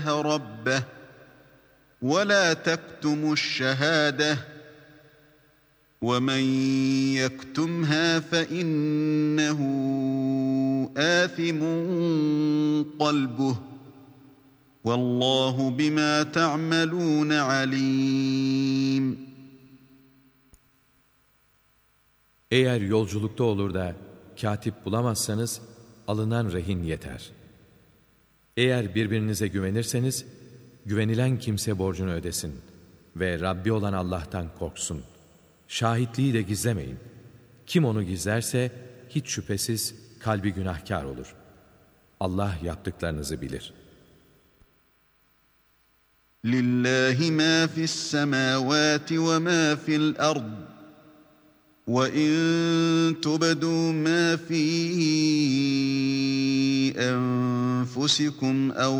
ربه ولا تكتموا الشهادة ومن يكتمها فإنه آثم قلبه والله بما تعملون عليم. Eğer yolculukta olur da katip bulamazsanız alınan rehin yeter. Eğer birbirinize güvenirseniz güvenilen kimse borcunu ödesin ve Rabbi olan Allah'tan korksun. Şahitliği de gizlemeyin. Kim onu gizlerse hiç şüphesiz kalbi günahkar olur. Allah yaptıklarınızı bilir. Lillahi ma fi's semavati ve ma fi'l ard. وَإِن تُبْدُوا مَا فِي أَنفُسِكُمْ أَوْ